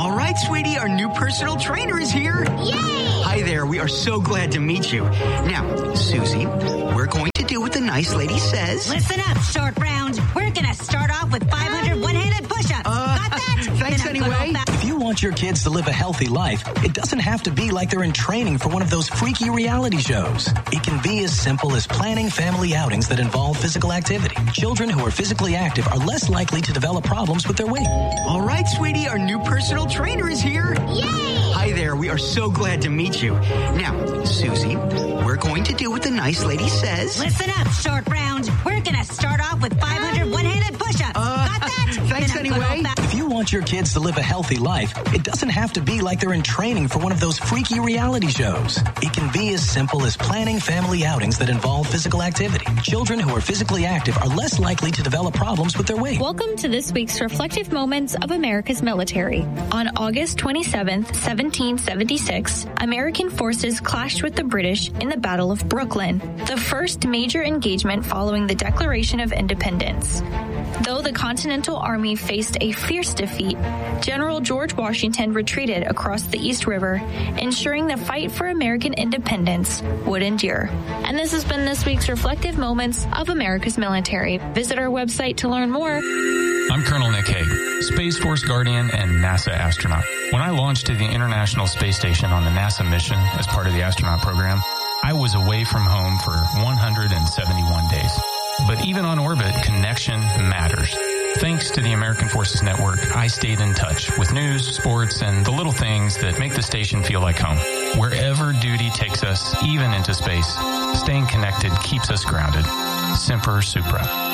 All right, sweetie, our new personal trainer is here. Yay! Hi there, we are so glad to meet you. Now, Susie, we're going to do what the nice lady says. Listen up, short round. We're going to start off with 500 one-handed push-ups. Got that? Thanks anyway. If you want your kids to live a healthy life, it doesn't have to be like they're in training for one of those freaky reality shows. It can be as simple as planning family outings that involve physical activity. Children who are physically active are less likely to develop problems with their weight. All right, sweetie, our new personal trainer is here. Yay! Hi there, we are so glad to meet you. Now, Susie, we're going to do what the nice lady says. Listen up, short round. We're going to start off with 500 one-handed push-ups. Got that? Thanks anyway. If you want your kids to live a healthy life, it doesn't have to be like they're in training for one of those freaky reality shows. It can be as simple as planning family outings that involve physical activity. Children who are physically active are less likely to develop problems with their weight. Welcome to this week's Reflective Moments of America's Military. On August 27th, 1776, American forces clashed with the British in the Battle of Brooklyn, the first major engagement following the Declaration of Independence. Though the Continental Army faced a fierce defeat, General George Washington retreated across the East River, ensuring the fight for American independence would endure. And this has been this week's Reflective Moments of America's Military. Visit our website to learn more. I'm Colonel Nick Hague, Space Force Guardian and NASA astronaut. When I launched to the International Space Station on the NASA mission as part of the astronaut program, I was away from home for 171 days. But even on orbit, connection matters. Thanks to the American Forces Network, I stayed in touch with news, sports, and the little things that make the station feel like home. Wherever duty takes us, even into space, staying connected keeps us grounded. Semper Supra.